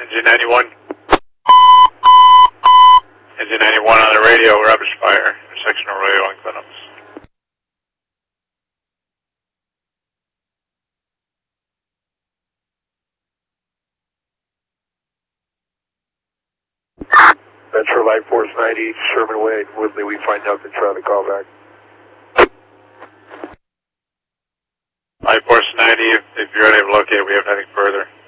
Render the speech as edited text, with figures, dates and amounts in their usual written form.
Engine 91. Engine 91 on the radio, rubbish fire, intersection of Arroyo and Clennams. Metro Light Force 90, Sherman Way, Woodley, we find out the traffic call back. Light Force 90, if you're unable to locate, we have nothing further.